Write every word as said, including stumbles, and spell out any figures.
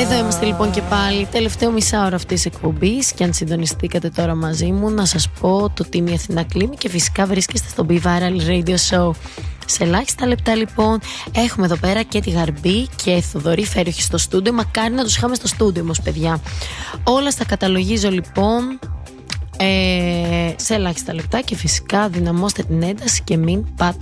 Εδώ είμαστε λοιπόν και πάλι, τελευταίο μισάωρο αυτής της εκπομπής. Και αν συντονιστήκατε τώρα μαζί μου, να σας πω το τι είναι η Αθηνά Κλίμη. Και φυσικά βρίσκεστε στο Be Viral Radio Show. Σε ελάχιστα λεπτά λοιπόν έχουμε εδώ πέρα και τη Γαρμπή και Θοδωρή Φέροχη στο στούντιο. Μακάρι να τους είχαμε στο στούντιο όμως, παιδιά. Όλα στα καταλογίζω λοιπόν ε, σε ελάχιστα λεπτά. Και φυσικά δυναμώστε την ένταση και μην πάτε